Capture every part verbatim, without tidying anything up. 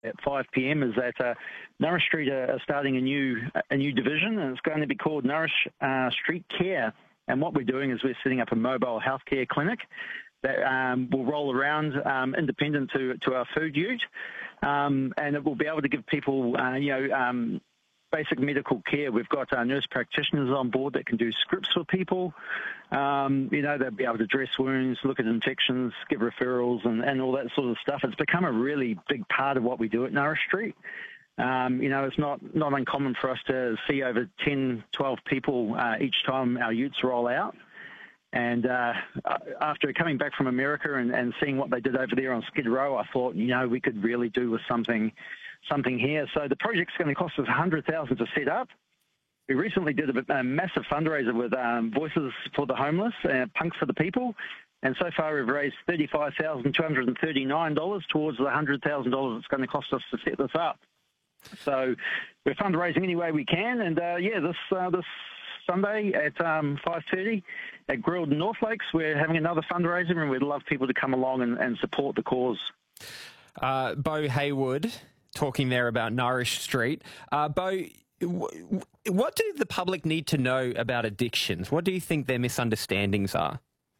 at five p m is that uh, Norris Street are, are starting a new a new division, and it's going to be called Norris uh, Street Care. And what we're doing is we're setting up a mobile healthcare clinic that um, will roll around um, independent to to our food ute, um, and it will be able to give people, uh, you know, um, basic medical care. We've got our nurse practitioners on board that can do scripts for people. Um, you know, they'll be able to dress wounds, look at infections, give referrals, and, and all that sort of stuff. It's become a really big part of what we do at Norris Street. Um, you know, it's not, not uncommon for us to see over ten, twelve people uh, each time our utes roll out. And uh, after coming back from America and, and seeing what they did over there on Skid Row, I thought, you know, we could really do with something something here. So the project's going to cost us one hundred thousand dollars to set up. We recently did a, a massive fundraiser with um, Voices for the Homeless, uh, Punks for the People, and so far we've raised thirty-five thousand two hundred thirty-nine dollars towards the one hundred thousand dollars it's going to cost us to set this up. So we're fundraising any way we can, and uh, yeah, this uh, this Sunday at um, five thirty at Grilled North Lakes, we're having another fundraiser, and we'd love people to come along and, and support the cause. Uh, Beau Haywood, talking there about Norris Street. Uh, Beau, w- what do the public need to know about addictions? What do you think their misunderstandings are?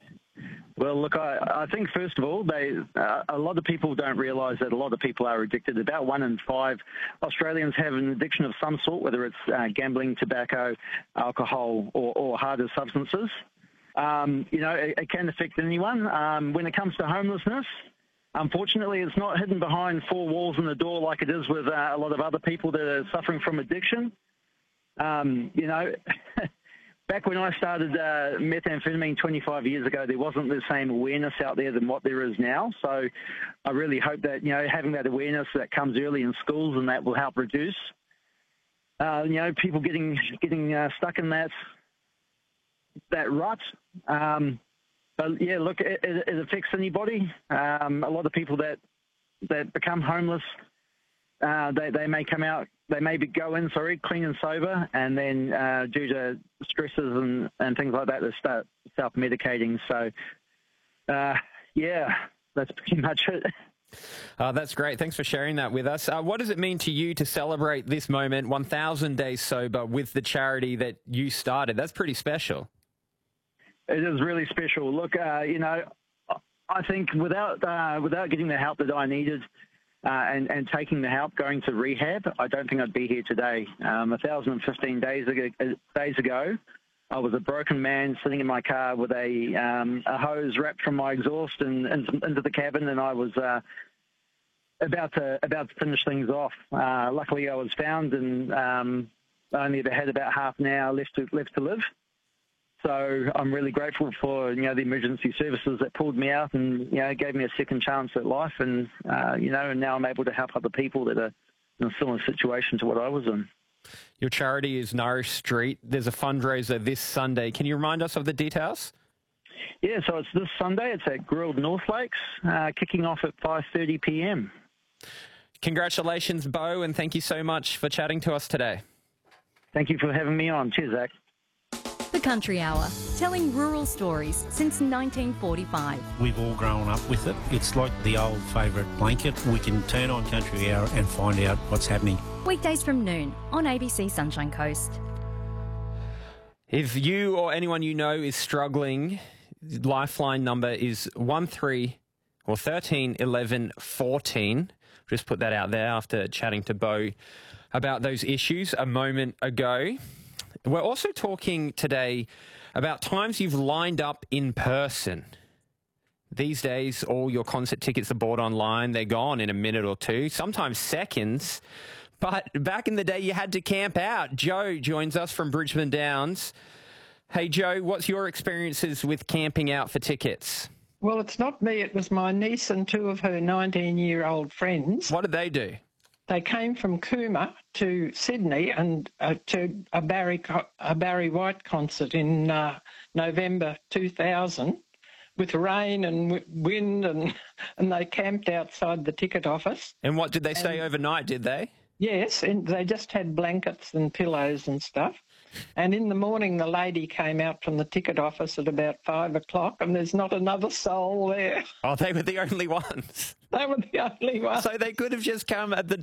Well, look, I, I think, first of all, they uh, a lot of people don't realise that a lot of people are addicted. About one in five Australians have an addiction of some sort, whether it's uh, gambling, tobacco, alcohol, or, or harder substances. Um, you know, it, it can affect anyone. Um, when it comes to homelessness, unfortunately, it's not hidden behind four walls and a door like it is with uh, a lot of other people that are suffering from addiction. Um, you know... Back when I started uh, methamphetamine twenty-five years ago, there wasn't the same awareness out there than what there is now. So I really hope that, you know, having that awareness that comes early in schools, and that will help reduce, uh, you know, people getting getting uh, stuck in that that rut. Um, but yeah, look, it, it, it affects anybody. Um, a lot of people that that become homeless, uh, they they may come out. They maybe go in, sorry, clean and sober, and then uh, due to stresses and, and things like that, they start self-medicating. So, uh, yeah, that's pretty much it. Uh, that's great. Thanks for sharing that with us. Uh, what does it mean to you to celebrate this moment, one thousand days sober, with the charity that you started? That's pretty special. It is really special. Look, uh, you know, I think without uh, without getting the help that I needed, Uh, and, and taking the help, going to rehab, I don't think I'd be here today. Um, one thousand fifteen days ago, days ago, I was a broken man sitting in my car with a, um, a hose wrapped from my exhaust and, and into the cabin, and I was uh, about to about to finish things off. Uh, luckily, I was found, and um, I only had about half an hour left to left to live. So I'm really grateful for, you know, the emergency services that pulled me out and, you know, gave me a second chance at life. And, uh, you know, and now I'm able to help other people that are in a similar situation to what I was in. Your charity is Norris Street. There's a fundraiser this Sunday. Can you remind us of the details? Yeah, so it's this Sunday. It's at Grilled North Lakes, uh, kicking off at five thirty p m. Congratulations, Beau, and thank you so much for chatting to us today. Thank you for having me on. Cheers, Zach. The Country Hour, telling rural stories since nineteen forty-five. We've all grown up with it. It's like the old favourite blanket. We can turn on Country Hour and find out what's happening. Weekdays from noon on A B C Sunshine Coast. If you or anyone you know is struggling, Lifeline number is one three or thirteen eleven fourteen. Just put that out there after chatting to Beau about those issues a moment ago. We're also talking today about times you've lined up in person. These days, all your concert tickets are bought online. They're gone in a minute or two, sometimes seconds. But back in the day, you had to camp out. Joe joins us from Bridgeman Downs. Hey, Joe, what's your experiences with camping out for tickets? Well, it's not me. It was my niece and two of her nineteen-year-old friends. What did they do? They came from Cooma to Sydney and uh, to a Barry a Barry White concert in uh, November two thousand with rain and w- wind, and and they camped outside the ticket office. And what, did they stay and, overnight, did they? Yes, and they just had blankets and pillows and stuff. And in the morning, the lady came out from the ticket office at about five o'clock, and there's not another soul there. Oh, they were the only ones. They were the only ones. So they could have just come at the